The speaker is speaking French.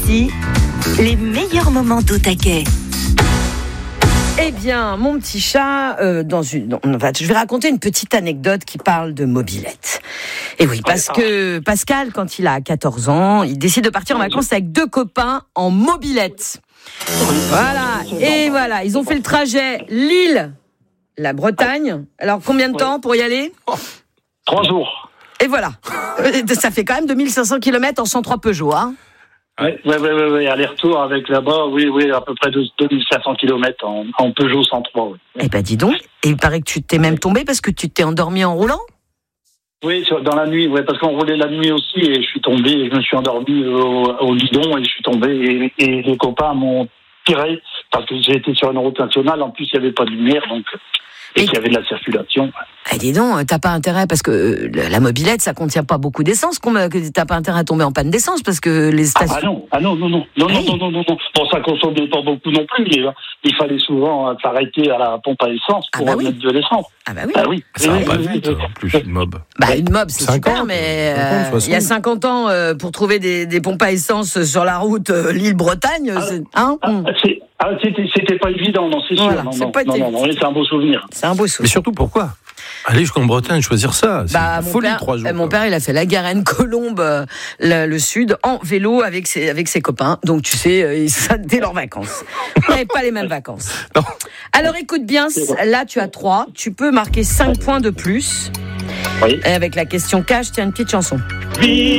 Voici les meilleurs moments d'Au Taquet. Eh bien, mon petit chat, je vais raconter une petite anecdote qui parle de mobilette. Et oui, parce que Pascal, quand il a 14 ans, il décide de partir en vacances avec 2 copains en mobilette. Voilà, et voilà, ils ont fait le trajet Lille-la Bretagne. Alors, combien de temps pour y aller ? 3 jours. Et voilà, ça fait quand même 2500 km en 103 Peugeot, hein ? Oui, aller-retour avec là-bas, oui, à peu près 2500 km en Peugeot 103. Oui. Eh ben dis donc, et il paraît que tu t'es même tombé parce que tu t'es endormi en roulant ? Oui, dans la nuit, parce qu'on roulait la nuit aussi et je suis tombé, et je me suis endormi au guidon et je suis tombé et les copains m'ont tiré parce que j'ai été sur une route nationale, en plus il n'y avait pas de lumière et qu'il y avait de la circulation. Eh dis donc, t'as pas intérêt, parce que la mobilette, ça contient pas beaucoup d'essence, t'as pas intérêt à tomber en panne d'essence, parce que les stations... Non. Bon, ça consommait pas beaucoup non plus, mais il fallait souvent s'arrêter à la pompe à essence pour mettre de l'essence. Ah bah oui. Ça va pas vite, en plus, une mob. Une mob, c'est super, mais il y a 50 ans, pour trouver des pompes à essence sur la route Lille-Bretagne, c'était pas évident, non, c'est sûr. Voilà, Non, c'est un beau souvenir. C'est un beau souvenir. Mais surtout, pourquoi aller jusqu'en Bretagne, choisir ça, c'est une folie, 3 jours. Mon père, il a fait la Garenne-Colombe, le sud, en vélo avec ses copains. Donc, tu sais, ça dès leurs vacances. Ils n'avaient pas les mêmes vacances. Non. Alors, écoute bien, là, tu as 3. Tu peux marquer 5 points de plus. Oui. Et avec la question cash, tiens, une petite chanson. Vive